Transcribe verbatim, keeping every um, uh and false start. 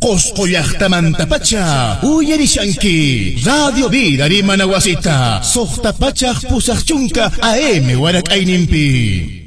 Qusquyaqtamantapacha uyarishanki Radio Vida Rimanawasita Suqtapachaq pusaq chunka A M warak'ayninpi.